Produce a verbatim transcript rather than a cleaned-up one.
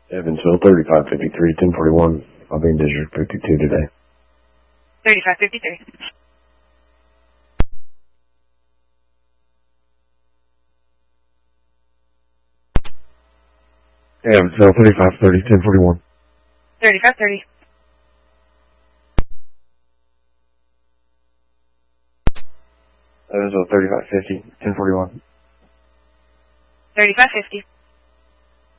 Evansville, thirty-five fifty-three, ten forty-one. I'll be in District fifty-two today. thirty-five fifty-three. Evansville, thirty-five thirty, ten forty-one. thirty-five thirty. Evansville, thirty-five fifty, ten forty-one. thirty-five fifty.